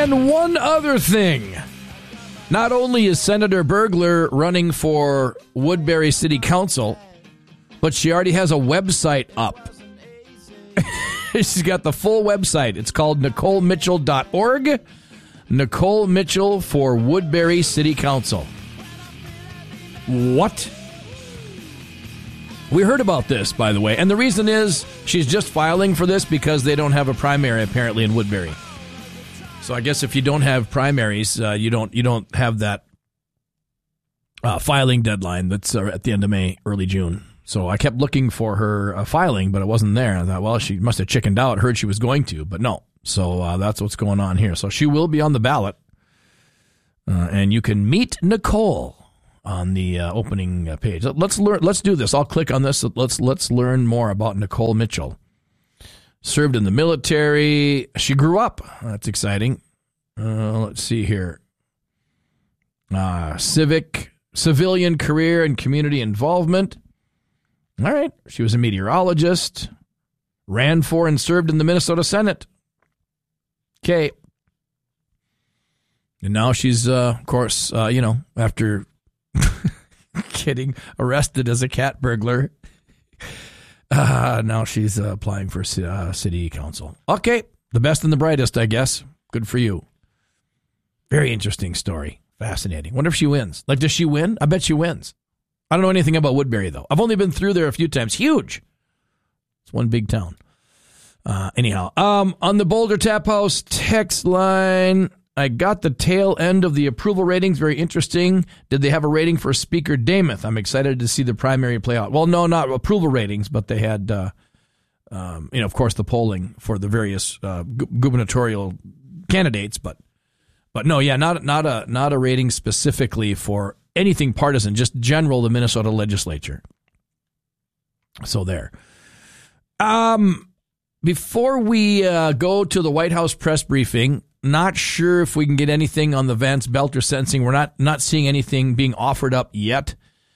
And one other thing. Not only is Senator Bergler running for Woodbury City Council, but she already has a website up. She's got the full website. It's called NicoleMitchell.org. Nicole Mitchell for Woodbury City Council. What? We heard about this, by the way, and the reason is she's just filing for this because they don't have a primary apparently in Woodbury. So I guess if you don't have primaries, you don't have that filing deadline that's at the end of May, early June. So I kept looking for her filing, but it wasn't there. I thought, well, she must have chickened out. Heard she was going to, but no. So that's what's going on here. So she will be on the ballot, and you can meet Nicole on the opening page. Let's learn. Let's do this. I'll click on this. Let's learn more about Nicole Mitchell. Served in the military. She grew up. That's exciting. Let's see here. Civilian career and community involvement. All right. She was a meteorologist. Ran for and served in the Minnesota Senate. Okay. And now she's, of course, after getting arrested as a cat burglar, now she's applying for city council. Okay. The best and the brightest, I guess. Good for you. Very interesting story. Fascinating. Wonder if she wins. Like, does she win? I bet she wins. I don't know anything about Woodbury, though. I've only been through there a few times. Huge. It's one big town. Anyhow, on the Boulder Tap House text line, I got the tail end of the approval ratings. Very interesting. Did they have a rating for Speaker Damath? I'm excited to see the primary play out. Well, no, not approval ratings, but they had, of course, the polling for the various gubernatorial candidates. But no, yeah, not a rating specifically for anything partisan, just general the Minnesota legislature. So there. Before we go to the White House press briefing, not sure if we can get anything on the Vance Belter sentencing. We're not seeing anything being offered up yet,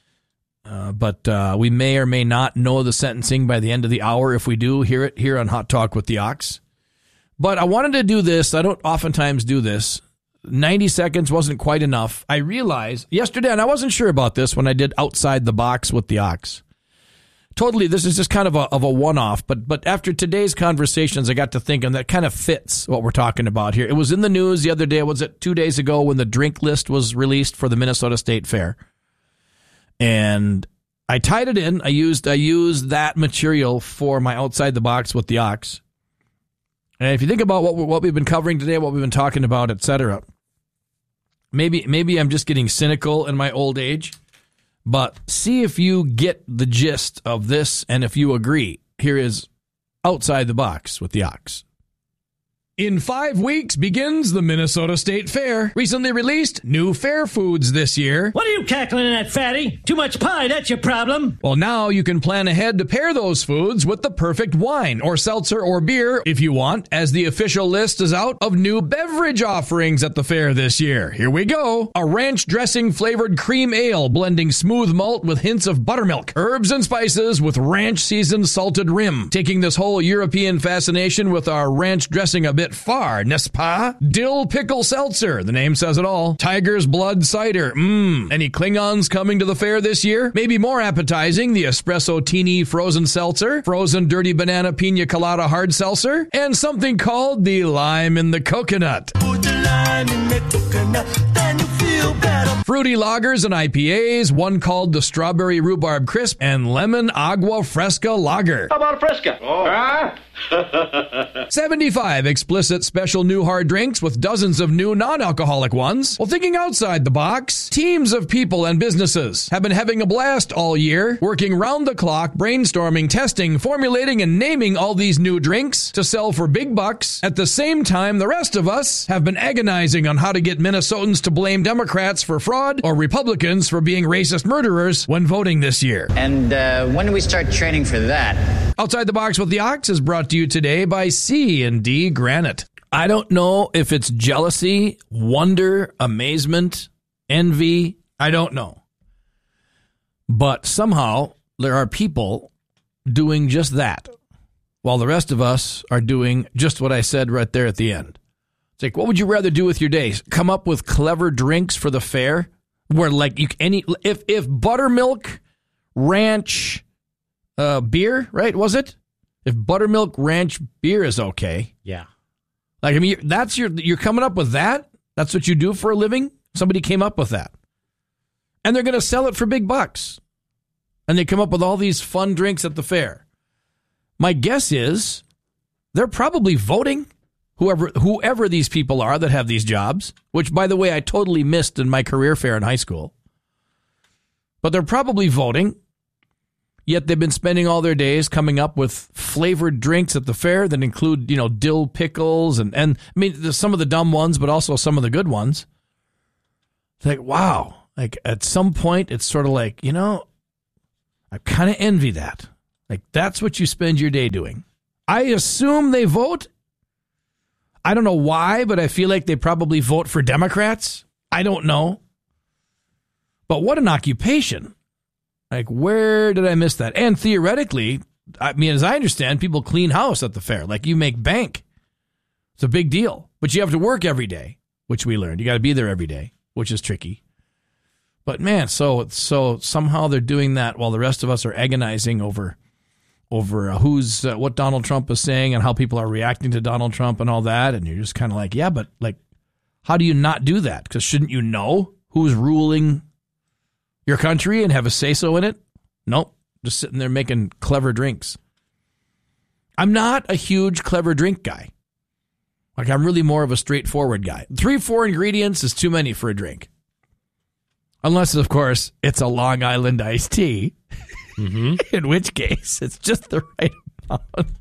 but we may or may not know the sentencing by the end of the hour. If we do, hear it here on Hot Talk with the Ox. But I wanted to do this. I don't oftentimes do this. 90 seconds wasn't quite enough. I realized yesterday, and I wasn't sure about this when I did Outside the Box with the Ox. Totally, this is just kind of a one-off, but after today's conversations, I got to thinking that kind of fits what we're talking about here. It was in the news the other day, was it 2 days ago, when the drink list was released for the Minnesota State Fair. And I tied it in. I used that material for my Outside the Box with the Ox. And if you think about what we've been covering today, what we've been talking about, etc., maybe I'm just getting cynical in my old age. But see if you get the gist of this and if you agree. Here is Outside the Box with the Ox. In 5 weeks begins the Minnesota State Fair. Recently released new fair foods this year. What are you cackling at, fatty? Too much pie, that's your problem. Well, now you can plan ahead to pair those foods with the perfect wine or seltzer or beer if you want, as the official list is out of new beverage offerings at the fair this year. Here we go. A ranch dressing flavored cream ale blending smooth malt with hints of buttermilk. Herbs and spices with ranch seasoned salted rim. Taking this whole European fascination with our ranch dressing a bit far, n'est-ce pas? Dill pickle seltzer, the name says it all. Tiger's blood cider, Any Klingons coming to the fair this year? Maybe more appetizing, the espresso teeny frozen seltzer, frozen dirty banana pina colada hard seltzer, and something called the lime in the coconut. Put the lime in the coconut, then you feel better. Fruity lagers and IPAs, one called the Strawberry Rhubarb Crisp and Lemon Agua Fresca Lager. How about a Fresca? Oh. Huh? 75 explicit special new hard drinks with dozens of new non-alcoholic ones. Well, thinking outside the box, teams of people and businesses have been having a blast all year, working round the clock, brainstorming, testing, formulating, and naming all these new drinks to sell for big bucks. At the same time, the rest of us have been agonizing on how to get Minnesotans to blame Democrats for fraud or Republicans for being racist murderers when voting this year. And when do we start training for that? Outside the Box with the Ox is brought to you today by C&D Granite. I don't know if it's jealousy, wonder, amazement, envy. I don't know. But somehow there are people doing just that, while the rest of us are doing just what I said right there at the end. It's like, what would you rather do with your days? Come up with clever drinks for the fair where like if buttermilk ranch beer, right? Was it? If buttermilk ranch beer is okay. Yeah. Like, I mean, you're coming up with that? That's what you do for a living? Somebody came up with that. And they're going to sell it for big bucks. And they come up with all these fun drinks at the fair. My guess is they're probably voting, whoever these people are that have these jobs, which, by the way, I totally missed in my career fair in high school. But they're probably voting, yet they've been spending all their days coming up with flavored drinks at the fair that include, dill pickles and I mean, there's some of the dumb ones, but also some of the good ones. It's like, wow. Like, at some point, it's sort of like, I kind of envy that. Like, that's what you spend your day doing. I assume they vote. I don't know why, but I feel like they probably vote for Democrats. I don't know. But what an occupation. Like, where did I miss that? And theoretically, I mean, as I understand, people clean house at the fair. Like, you make bank. It's a big deal. But you have to work every day, which we learned. You got to be there every day, which is tricky. But, man, so somehow they're doing that while the rest of us are agonizing over what Donald Trump is saying and how people are reacting to Donald Trump and all that. And you're just kind of like, yeah, but, like, how do you not do that? Because shouldn't you know who's ruling your country and have a say-so in it? Nope. Just sitting there making clever drinks. I'm not a huge clever drink guy. Like, I'm really more of a straightforward guy. 3-4 ingredients is too many for a drink. Unless, of course, it's a Long Island iced tea. Mm-hmm. In which case, it's just the right amount.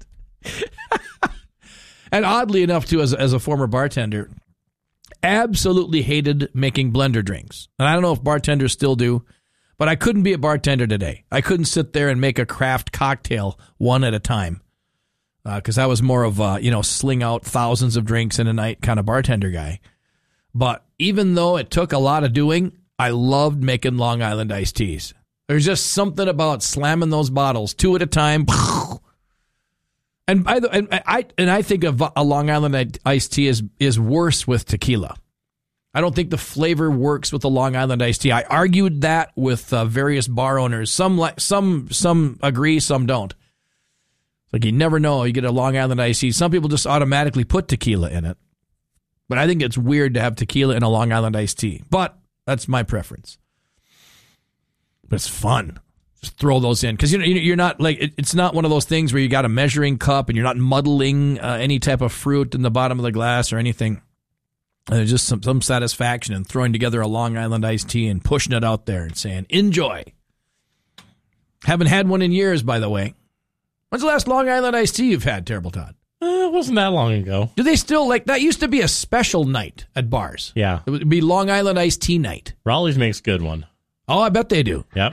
And oddly enough, too, as a former bartender, absolutely hated making blender drinks. And I don't know if bartenders still do, but I couldn't be a bartender today. I couldn't sit there and make a craft cocktail one at a time because I was more of a, sling out thousands of drinks in a night kind of bartender guy. But even though it took a lot of doing, I loved making Long Island iced teas. There's just something about slamming those bottles 2 at a time. And I think of a Long Island iced tea is worse with tequila. I don't think the flavor works with the Long Island iced tea. I argued that with various bar owners. Some agree, some don't. Like, you never know. You get a Long Island iced tea. Some people just automatically put tequila in it. But I think it's weird to have tequila in a Long Island iced tea. But that's my preference. But it's fun. Just throw those in. Because you're not like, it's not one of those things where you got a measuring cup and you're not muddling any type of fruit in the bottom of the glass or anything. There's just some satisfaction in throwing together a Long Island iced tea and pushing it out there and saying, enjoy. Haven't had one in years, by the way. When's the last Long Island iced tea you've had, Terrible Todd? It wasn't that long ago. Do they still, like, that used to be a special night at bars. Yeah. It would be Long Island iced tea night. Raleigh's makes a good one. Oh, I bet they do. Yep.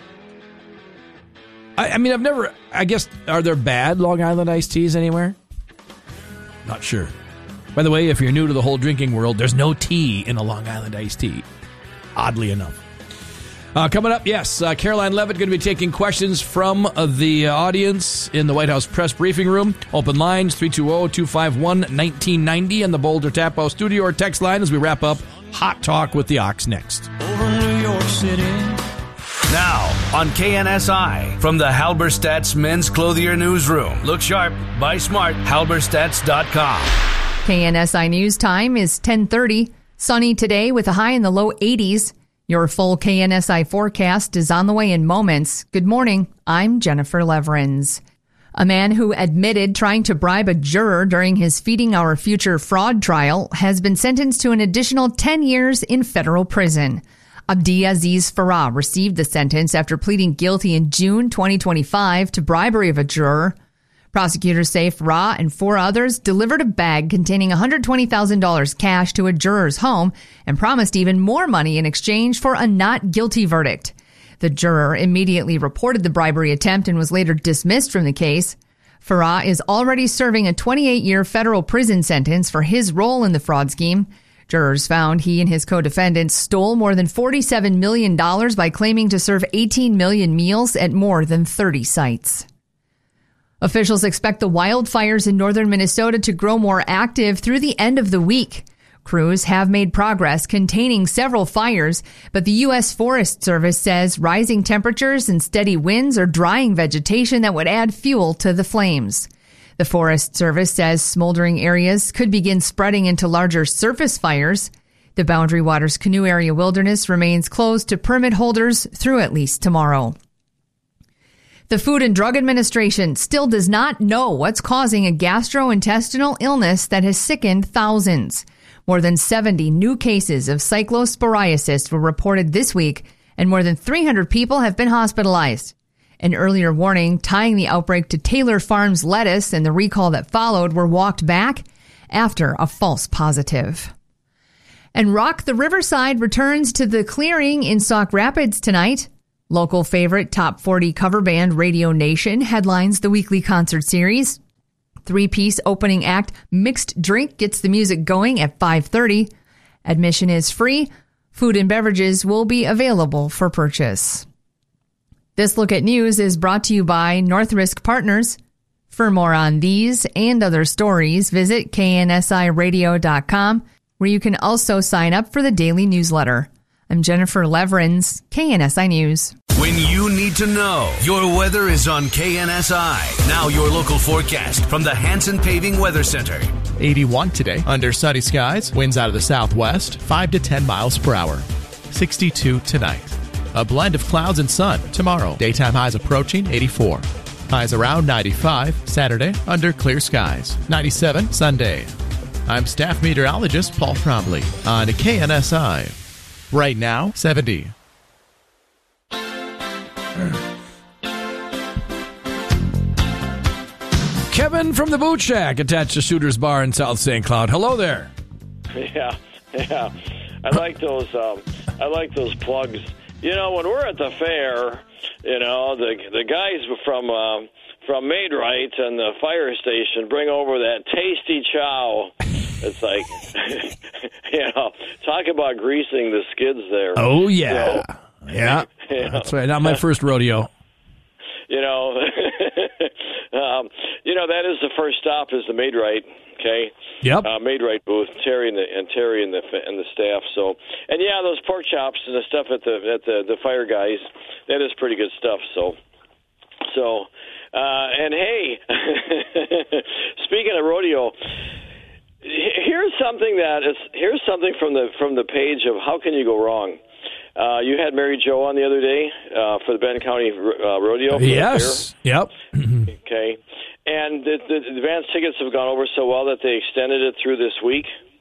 I mean, I guess, are there bad Long Island iced teas anywhere? Not sure. By the way, if you're new to the whole drinking world, there's no tea in a Long Island iced tea. Oddly enough. Coming up, yes, Caroline Levitt going to be taking questions from the audience in the White House press briefing room. Open lines, 320-251-1990 in the Boulder Tap House studio or text line as we wrap up Hot Talk with the Ox next. Over New York City. Now on KNSI from the Halberstadt's Men's Clothier Newsroom. Look sharp, buy smart, halberstadts.com. KNSI News Time is 10:30. Sunny today with a high in the low 80s. Your full KNSI forecast is on the way in moments. Good morning. I'm Jennifer Leverins. A man who admitted trying to bribe a juror during his Feeding Our Future fraud trial has been sentenced to an additional 10 years in federal prison. Abdiaziz Farah received the sentence after pleading guilty in June 2025 to bribery of a juror. Prosecutors say Farah and 4 others delivered a bag containing $120,000 cash to a juror's home and promised even more money in exchange for a not guilty verdict. The juror immediately reported the bribery attempt and was later dismissed from the case. Farah is already serving a 28-year federal prison sentence for his role in the fraud scheme. Jurors found he and his co-defendants stole more than $47 million by claiming to serve 18 million meals at more than 30 sites. Officials expect the wildfires in northern Minnesota to grow more active through the end of the week. Crews have made progress containing several fires, but the U.S. Forest Service says rising temperatures and steady winds are drying vegetation that would add fuel to the flames. The Forest Service says smoldering areas could begin spreading into larger surface fires. The Boundary Waters Canoe Area Wilderness remains closed to permit holders through at least tomorrow. The Food and Drug Administration still does not know what's causing a gastrointestinal illness that has sickened thousands. More than 70 new cases of cyclosporiasis were reported this week, and more than 300 people have been hospitalized. An earlier warning tying the outbreak to Taylor Farms lettuce and the recall that followed were walked back after a false positive. And Rock the Riverside returns to the Clearing in Sauk Rapids tonight. Local favorite Top 40 cover band Radio Nation headlines the weekly concert series. Three-piece opening act Mixed Drink gets the music going at 5:30. Admission is free. Food and beverages will be available for purchase. This Look at News is brought to you by North Risk Partners. For more on these and other stories, visit knsiradio.com, where you can also sign up for the daily newsletter. I'm Jennifer Leverins, KNSI News. When you need to know, your weather is on KNSI. Now your local forecast from the Hanson Paving Weather Center. 81 today, under sunny skies, winds out of the southwest, 5 to 10 miles per hour. 62 tonight. A blend of clouds and sun tomorrow. Daytime highs approaching 84. Highs around 95 Saturday, under clear skies. 97 Sunday. I'm staff meteorologist Paul Trombley on KNSI. Right now, 70. Kevin from the Boot Shack, attached to Shooter's Bar in South St. Cloud. Hello there. Yeah. I like those plugs. You know, when we're at the fair, you know, the guys from Maid-Rite and the fire station bring over that tasty chow. It's like, you know, talk about greasing the skids there. Oh, yeah. So, yeah. You know, that's right. Not my first rodeo. You know, that is the first stop is the Maid-Rite. Okay. Yep. Maid-Rite booth, Terry and the staff. So, and yeah, those pork chops and the stuff at the fire guys, that is pretty good stuff. So, and hey, speaking of rodeo, here's something from the page of how can you go wrong. You had Mary Jo on the other day for the Benton County Rodeo. Yes. Yep. Okay. And the advance tickets have gone over so well that they extended it through this week.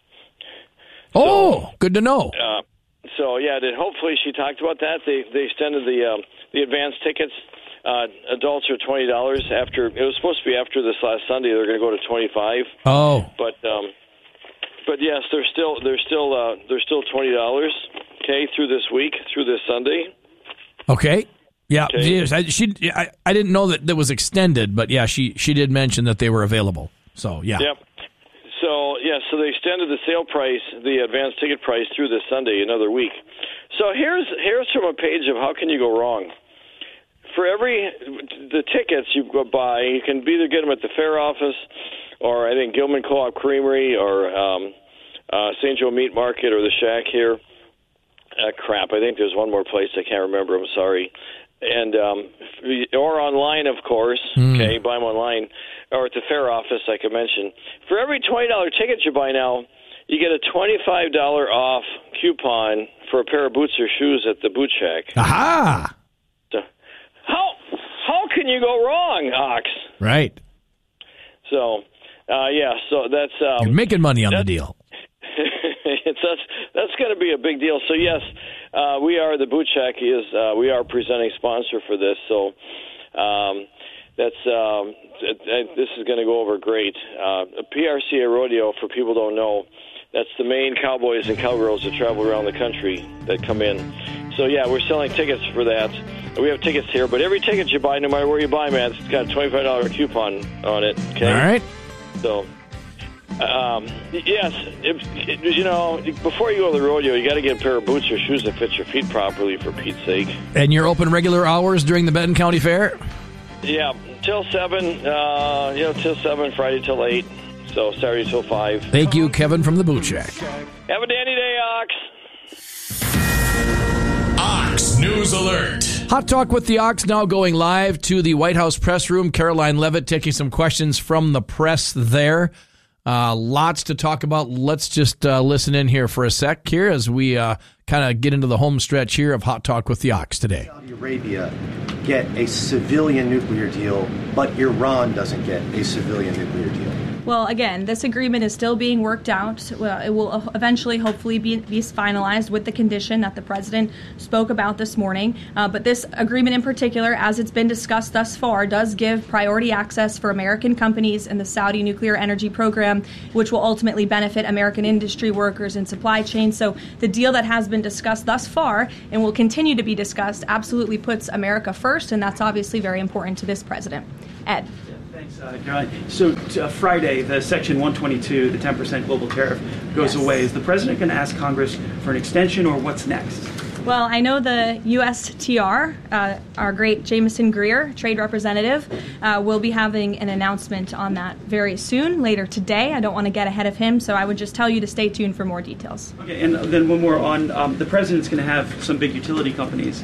Oh, good to know. So yeah, hopefully she talked about that. They extended the advance tickets. Adults are $20 after. It was supposed to be after this last Sunday. They're going to go to $25. Oh. But yes, they're still $20. Okay, through this week, through this Sunday. Okay. Yeah. Okay. I didn't know that was extended, but yeah, she did mention that they were available. So yeah. Yep. So they extended the sale price, the advance ticket price, through this Sunday, another week. So here's from a page of how can you go wrong. For the tickets you go buy, you can either get them at the fair office, or I think Gilman Co-op Creamery, or St. Joe Meat Market, or the Shack here. I think there's one more place I can't remember. I'm sorry. And or online, of course. Okay, buy them online, or at the fair office, like I mentioned. For every $20 ticket you buy now, you get a $25 off coupon for a pair of boots or shoes at the Boot Shack. Aha! So, how can you go wrong, Ox? Right. So, so that's you're making money on the deal. That's going to be a big deal. So yes, we are the Boot Shack. We are presenting sponsor for this. So this is going to go over great. PRCA Rodeo, for people who don't know, that's the main cowboys and cowgirls that travel around the country that come in. So yeah, we're selling tickets for that. We have tickets here, but every ticket you buy, no matter where you buy, man, it's got a $25 coupon on it. Okay. All right. So. Yes, before you go to the rodeo, you got to get a pair of boots or shoes that fit your feet properly, for Pete's sake. And you're open regular hours during the Benton County Fair? Yeah, till 7, till 7, Friday till 8, so Saturday till 5. Thank you, Kevin from the Boot Shack. Have a dandy day, Ox. Ox News Alert. Hot Talk with the Ox now going live to the White House press room. Caroline Levitt taking some questions from the press there. Lots to talk about. Let's just listen in here for a sec here as we kind of get into the home stretch here of Hot Talk with the Ox today. Saudi Arabia get a civilian nuclear deal, but Iran doesn't get a civilian nuclear deal. Well, again, this agreement is still being worked out. It will eventually, hopefully, be finalized with the condition that the president spoke about this morning. But this agreement in particular, as it's been discussed thus far, does give priority access for American companies in the Saudi nuclear energy program, which will ultimately benefit American industry workers and supply chains. So the deal that has been discussed thus far and will continue to be discussed absolutely puts America first, and that's obviously very important to this president. Ed. Thanks, Caroline. So Friday, the Section 122, the 10% global tariff, goes away. Is the president going to ask Congress for an extension, or what's next? Well, I know the USTR, our great Jameson Greer, trade representative, will be having an announcement on that very soon, later today. I don't want to get ahead of him, so I would just tell you to stay tuned for more details. Okay, and then one more on the president's going to have some big utility companies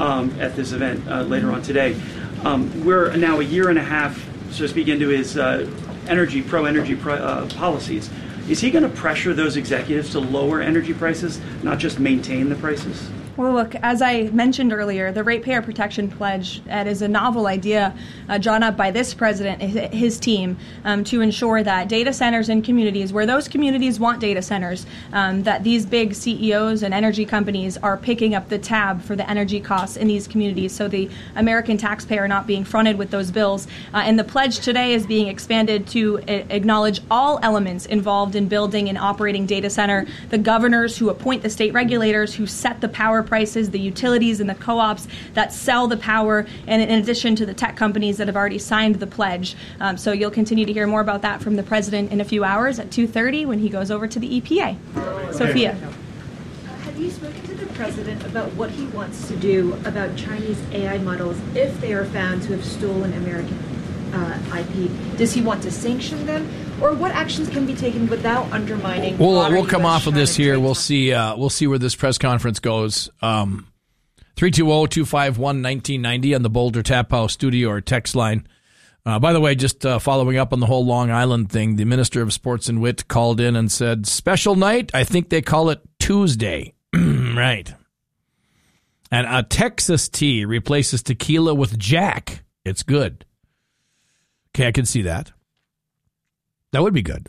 at this event later on today. We're now a year and a half, so to speak, into his pro-energy policies. Is he going to pressure those executives to lower energy prices, not just maintain the prices? Well, look, as I mentioned earlier, the Ratepayer Protection Pledge is a novel idea drawn up by this president, his team, to ensure that data centers in communities, where those communities want data centers, that these big CEOs and energy companies are picking up the tab for the energy costs in these communities, so the American taxpayer not being fronted with those bills. And the pledge today is being expanded to acknowledge all elements involved in building and operating data center, the governors who appoint the state regulators, who set the power prices, the utilities and the co-ops that sell the power, and in addition to the tech companies that have already signed the pledge. So you'll continue to hear more about that from the president in a few hours at 2:30 when he goes over to the EPA. Sophia. Have you spoken to the president about what he wants to do about Chinese AI models if they are found to have stolen American IP? Does he want to sanction them? Or what actions can be taken without undermining? We'll come off of this here. We'll see where this press conference goes. 320-251-1990 on the Boulder Tap House studio or text line. By the way, just following up on the whole Long Island thing, the Minister of Sports and Wit called in and said, special night, I think they call it Tuesday. Right. And a Texas tea replaces tequila with Jack. It's good. Okay, I can see that. That would be good.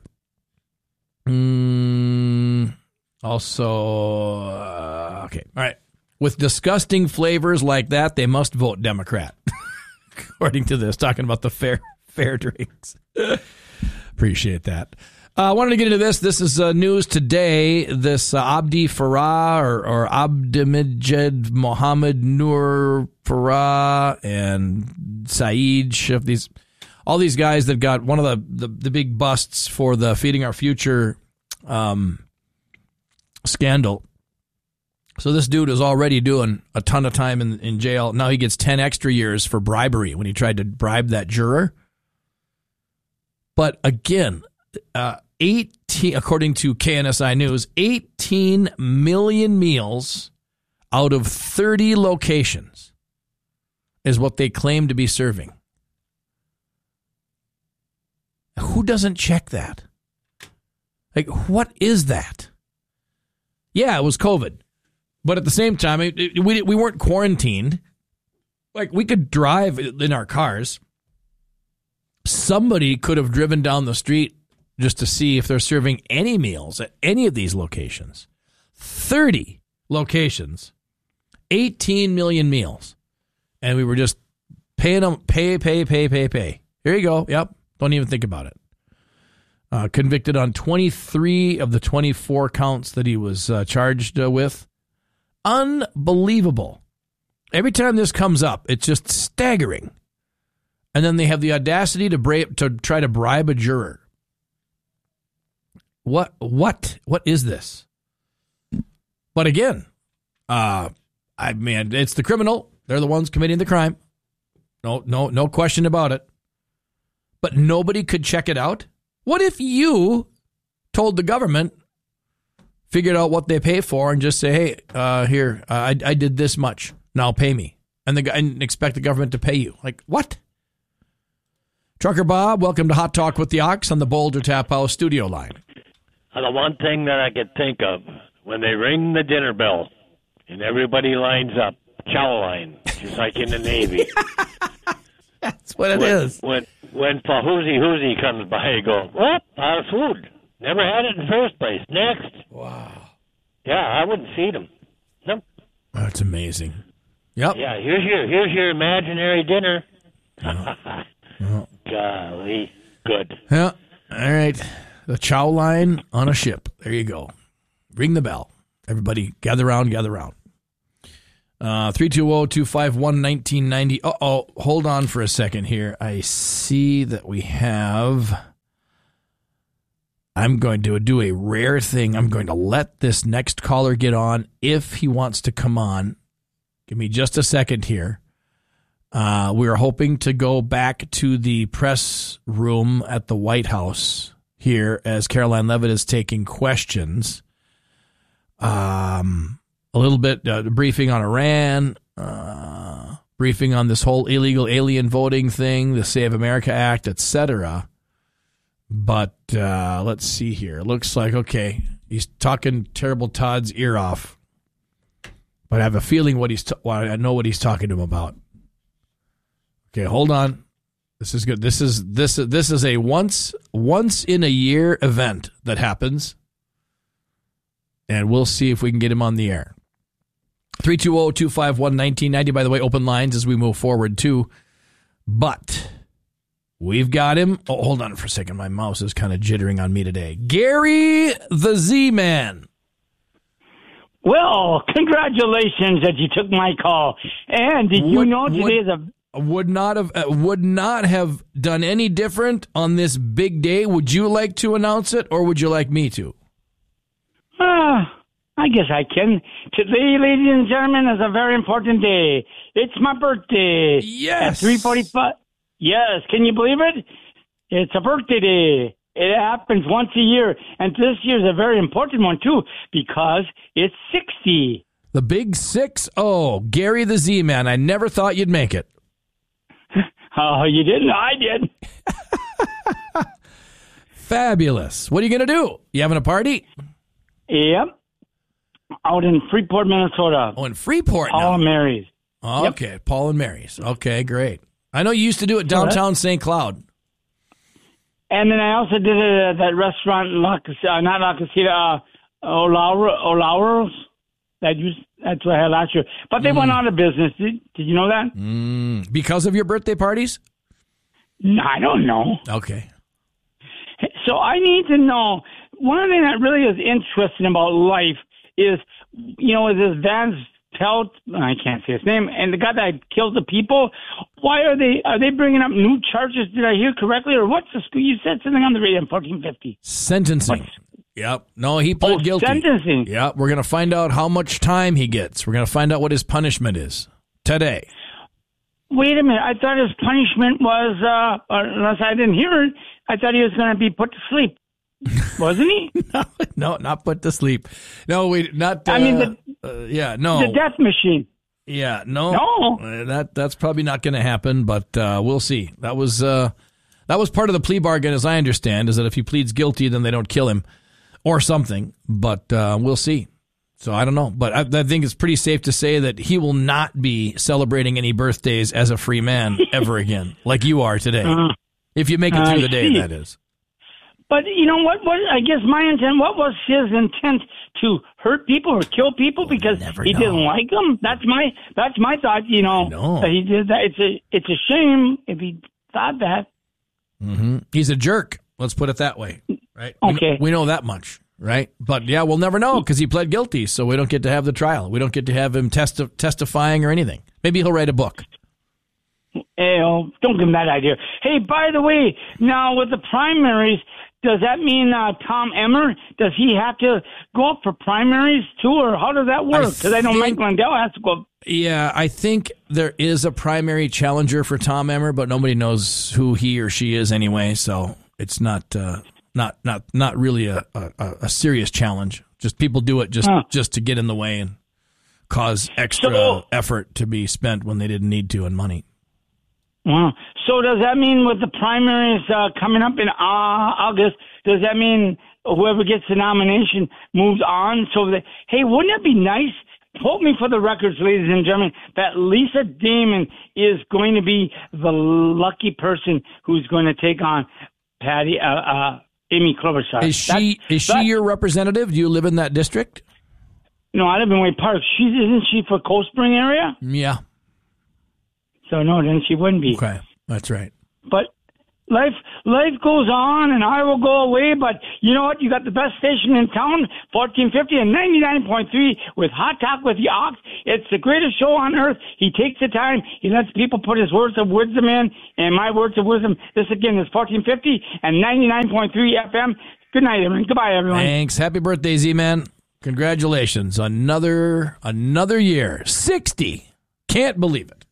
Also, okay, all right. With disgusting flavors like that, they must vote Democrat, according to this, talking about the fair drinks. Appreciate that. I wanted to get into this. This is news today. This Abdi Farah or Abdimajid Mohammed Noor Farah and Saeed Shif, all these guys that got one of the big busts for the Feeding Our Future scandal. So this dude is already doing a ton of time in jail. Now he gets 10 extra years for bribery when he tried to bribe that juror. But again, 18, according to KNSI News, 18 million meals out of 30 locations is what they claim to be serving. Who doesn't check that? Like, what is that? Yeah, it was COVID. But at the same time, we weren't quarantined. Like, we could drive in our cars. Somebody could have driven down the street just to see if they're serving any meals at any of these locations. 30 locations, 18 million meals. And we were just paying them, pay. Here you go. Yep. Don't even think about it. Convicted on 23 of the 24 counts that he was charged with. Unbelievable. Every time this comes up, it's just staggering. And then they have the audacity to try to bribe a juror. What is this? But again, it's the criminal. They're the ones committing the crime. No question about it. But nobody could check it out. What if you told the government figured out what they pay for and just say, hey, here, I did this much. Now pay me. And expect the government to pay you. Like, what? Trucker Bob, welcome to Hot Talk with the Ox on the Boulder Tap House studio line. The one thing that I could think of, when they ring the dinner bell and everybody lines up, chow line, just like in the Navy. That's what it is. When Fahoozy comes by, you go, what? Out of food. Never had it in the first place. Next. Wow. Yeah, I wouldn't feed them. Nope. That's amazing. Yep. Yeah, here's your imaginary dinner. Oh. Golly, good. Yeah. All right. The chow line on a ship. There you go. Ring the bell. Everybody gather around, gather around. 320-251-1990. Uh-oh. Hold on for a second here. I see that we have... I'm going to do a rare thing. I'm going to let this next caller get on if he wants to come on. Give me just a second here. We are hoping to go back to the press room at the White House here as Caroline Levitt is taking questions. A little bit briefing on Iran, briefing on this whole illegal alien voting thing, the Save America Act, etc. But let's see here. It looks like, okay, he's talking Terrible Todd's ear off. But I have a feeling I know what he's talking to him about. Okay, hold on. This is good. This is a once in a year event that happens. And we'll see if we can get him on the air. 320-251-1990. By the way, open lines as we move forward too. But we've got him. Oh, hold on for a second. My mouse is kind of jittering on me today. Gary the Z-Man. Well, congratulations that you took my call. And did you know today is a... Would not have done any different on this big day. Would you like to announce it, or would you like me to? I guess I can. Today, ladies and gentlemen, is a very important day. It's my birthday. Yes. At 3:45. Yes. Can you believe it? It's a birthday day. It happens once a year, and this year is a very important one too because it's 60. The big 6-0. Gary the Z-Man. I never thought you'd make it. Oh, you didn't? I did. Fabulous. What are you going to do? You having a party? Yep. Out in Freeport, Minnesota. Oh, in Freeport Paul now. and Mary's. Oh, Yep. okay, Paul and Mary's. Okay, great. I know you used to do it downtown St. Cloud. And then I also did it at that restaurant, not La Casita, O'Laurel's. That's what I had last year. But they went out of business. Did you know that? Because of your birthday parties? No, I don't know. Okay. So I need to know, one thing that really is interesting about life is, this Vance Pelt, I can't say his name, and the guy that killed the people, why are they bringing up new charges? Did I hear correctly? Or what's the school? You said something on the radio in 1450. Sentencing. Yep. No, he pled guilty. Sentencing. Yep. We're going to find out how much time he gets. We're going to find out what his punishment is today. Wait a minute. I thought his punishment was, unless I didn't hear it, I thought he was going to be put to sleep. Wasn't he? No, not put to sleep. No, not. I mean, no. The death machine. Yeah, no. That's probably not going to happen, but we'll see. That was part of the plea bargain, as I understand, is that if he pleads guilty, then they don't kill him or something. But we'll see. So I don't know, but I think it's pretty safe to say that he will not be celebrating any birthdays as a free man ever again, like you are today. If you make it through the day, that is. But you know what? I guess my intent. What was his intent? To hurt people or kill people because he didn't like them? That's my thought. That he did that. It's a shame if he thought that. Mm-hmm. He's a jerk. Let's put it that way. Right? Okay. We know that much. Right? But yeah, we'll never know because he pled guilty, so we don't get to have the trial. We don't get to have him testifying or anything. Maybe he'll write a book. Don't give him that idea. Hey, by the way, now with the primaries, does that mean Tom Emmer, does he have to go up for primaries too, or how does that work? Because I know Mike Lindell has to go. Yeah, I think there is a primary challenger for Tom Emmer, but nobody knows who he or she is anyway, so it's not really a serious challenge. Just people do it just to get in the way and cause extra effort to be spent when they didn't need to and money. Wow. So does that mean with the primaries coming up in August, does that mean whoever gets the nomination moves on? So that, hey, wouldn't it be nice, quote me for the records, ladies and gentlemen, that Lisa Damon is going to be the lucky person who's going to take on Amy Klobuchar. Is she your representative? Do you live in that district? No, I live in Way Park. Isn't she for Cold Spring area? Yeah. So no, then she wouldn't be. Okay, that's right. But life goes on, and I will go away. But you know what? You got the best station in town, 1450 and 99.3 with Hot Talk with the Ox. It's the greatest show on earth. He takes the time. He lets people put his words of wisdom in, and my words of wisdom. This again is 1450 and 99.3 FM. Good night, everyone. Goodbye, everyone. Thanks. Happy birthday, Z-Man. Congratulations. Another year. 60. Can't believe it.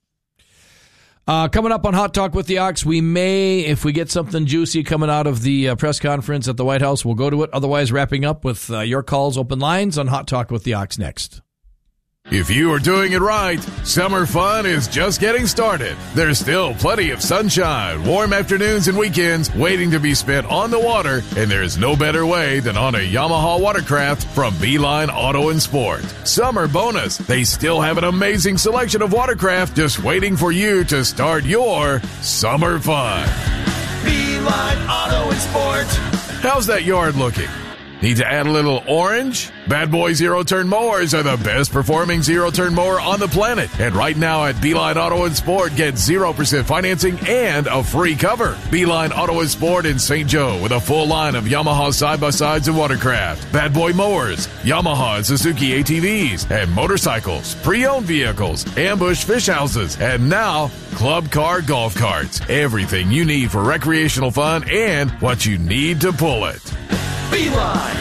Coming up on Hot Talk with the Ox, we may, if we get something juicy coming out of the press conference at the White House, we'll go to it. Otherwise, wrapping up with your calls, open lines on Hot Talk with the Ox next. If you are doing it right, summer fun is just getting started. There's still plenty of sunshine, warm afternoons and weekends waiting to be spent on the water, and there's no better way than on a Yamaha watercraft from Beeline Auto and Sport. Summer bonus, they still have an amazing selection of watercraft just waiting for you to start your summer fun. Beeline Auto and Sport. How's that yard looking? Need to add a little orange? Bad Boy zero-turn mowers are the best performing zero-turn mower on the planet. And right now at Beeline Auto and Sport, get 0% financing and a free cover. Beeline Auto and Sport in St. Joe with a full line of Yamaha side-by-sides and watercraft, Bad Boy mowers, Yamaha and Suzuki ATVs, and motorcycles, pre-owned vehicles, ambush fish houses, and now club car golf carts. Everything you need for recreational fun and what you need to pull it. Beeline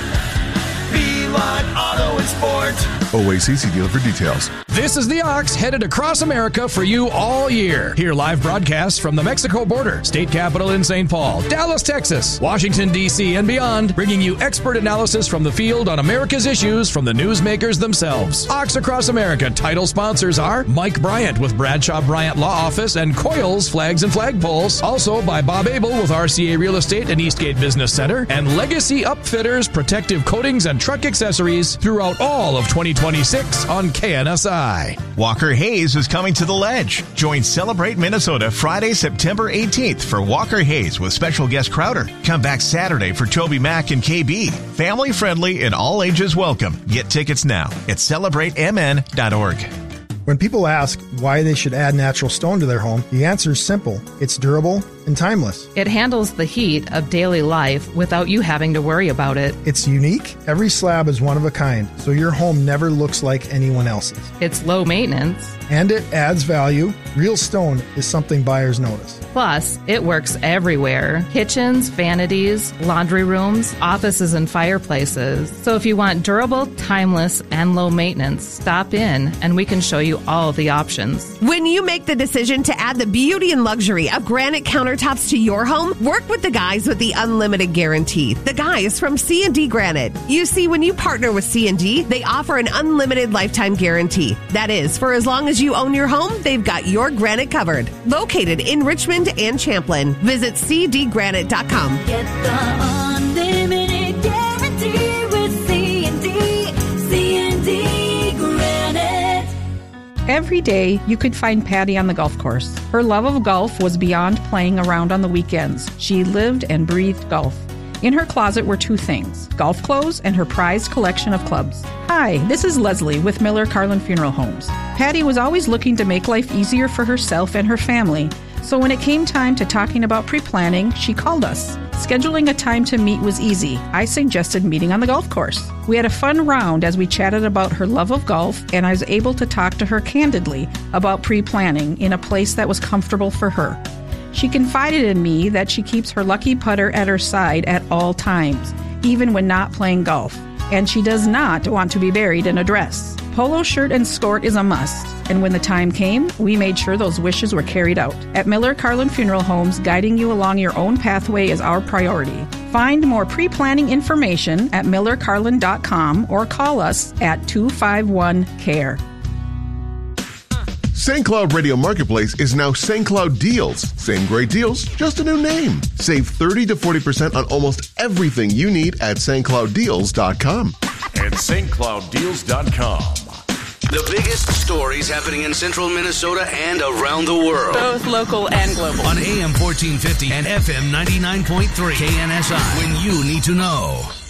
Auto and Sport. OACC dealer for details. This is the Ox headed across America for you all year. Hear live broadcasts from the Mexico border, state capital in St. Paul, Dallas, Texas, Washington, D.C., and beyond, bringing you expert analysis from the field on America's issues from the newsmakers themselves. Ox Across America title sponsors are Mike Bryant with Bradshaw Bryant Law Office and Coils Flags and Flagpoles. Also by Bob Abel with RCA Real Estate and Eastgate Business Center, and Legacy Upfitters, protective coatings and truck accessories throughout all of 2026 on KNSI. Walker Hayes is coming to the Ledge. Join Celebrate Minnesota Friday, September 18th for Walker Hayes with special guest Crowder. Come back Saturday for Toby Mac and KB. Family friendly and all ages welcome. Get tickets now at CelebrateMN.org. When people ask why they should add natural stone to their home, the answer is simple. It's durable and timeless. It handles the heat of daily life without you having to worry about it. It's unique. Every slab is one of a kind, so your home never looks like anyone else's. It's low maintenance. And it adds value. Real stone is something buyers notice. Plus, it works everywhere. Kitchens, vanities, laundry rooms, offices, and fireplaces. So if you want durable, timeless, and low maintenance, stop in and we can show you all of the options. When you make the decision to add the beauty and luxury of granite countertops to your home, work with the guys with the unlimited guarantee. The guys from C&D Granite. You see, when you partner with C&D, they offer an unlimited lifetime guarantee. That is, for as long as you own your home, they've got your granite covered. Located in Richmond and Champlin. Visit cdgranite.com. Get the unlimited guarantee with C&D Granite. Every day, you could find Patty on the golf course. Her love of golf was beyond playing around on the weekends. She lived and breathed golf. In her closet were two things, golf clothes and her prized collection of clubs. Hi, this is Leslie with Miller Carlin Funeral Homes. Patty was always looking to make life easier for herself and her family. So when it came time to talking about pre-planning, she called us. Scheduling a time to meet was easy. I suggested meeting on the golf course. We had a fun round as we chatted about her love of golf, and I was able to talk to her candidly about pre-planning in a place that was comfortable for her. She confided in me that she keeps her lucky putter at her side at all times, even when not playing golf. And she does not want to be buried in a dress. Polo shirt and skirt is a must. And when the time came, we made sure those wishes were carried out. At Miller Carlin Funeral Homes, guiding you along your own pathway is our priority. Find more pre-planning information at millercarlin.com or call us at 251-CARE. St. Cloud Radio Marketplace is now St. Cloud Deals. Same great deals, just a new name. Save 30 to 40% on almost everything you need at stclouddeals.com. And stclouddeals.com. The biggest stories happening in central Minnesota and around the world. Both local and global. On AM 1450 and FM 99.3 KNSI. When you need to know.